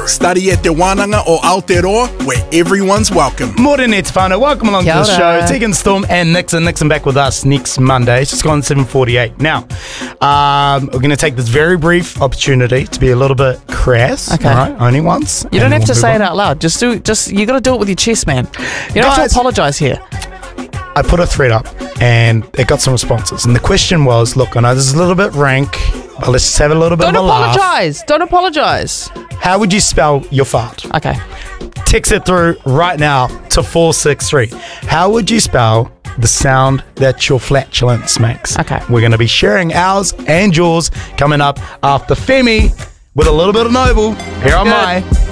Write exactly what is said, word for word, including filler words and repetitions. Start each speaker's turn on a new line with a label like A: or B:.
A: study at Te Wānanga or Aotearoa, where everyone's welcome.
B: Morning, it's whānau. Welcome along
C: Kia
B: to the
C: ora.
B: show. Tegan Storm and Nixon. Nixon back with us next Monday. It's just gone seven forty-eight. Now, um, we're going to take this very brief opportunity to be a little bit crass.
C: Okay.
B: All right? Only once.
C: You don't
B: and
C: have to
B: we'll
C: say
B: move
C: it
B: on.
C: out loud. Just do. Just you got to do it with your chest, man. You don't have
B: Guys.
C: to apologise here.
B: I put a thread up and it got some responses. And the question was, look, I know this is a little bit rank, but let's just have a little bit
C: Don't
B: of a laugh.
C: apologise. Don't apologise.
B: How would you spell your fart?
C: Okay.
B: Text it through right now to four six three. How would you spell the sound that your flatulence makes?
C: Okay.
B: We're going to be sharing ours and yours coming up after Femi with a little bit of Noble here on
C: Good.
B: My